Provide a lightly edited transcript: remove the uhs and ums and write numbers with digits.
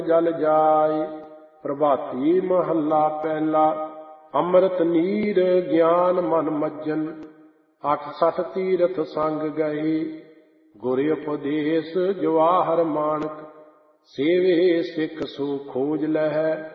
ਜਲ ਜਾਏ। ਪ੍ਰਭਾਤੀ ਮਹੱਲਾ ਪਹਿਲਾ। ਅੰਮ੍ਰਿਤ ਨੀਰ ਗਿਆਨ ਮਨ ਮੱਜਨ, 68 ਤੀਰਥ ਸੰਗ ਗਏ। ਗੁਰ ਉਪਦੇਸ਼ ਜਵਾਹਰ ਮਾਣਕ, ਸੇਵੇ ਸਿੱਖ ਸੋ ਖੋਜ ਲਹੈ।